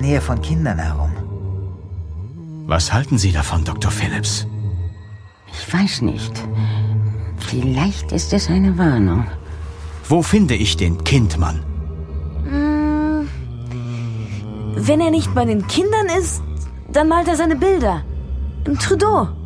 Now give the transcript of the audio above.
Nähe von Kindern herum. Was halten Sie davon, Dr. Phillips? Ich weiß nicht. Vielleicht ist es eine Warnung. Wo finde ich den Kindmann? Wenn er nicht bei den Kindern ist, dann malt er seine Bilder. Im Trudeau.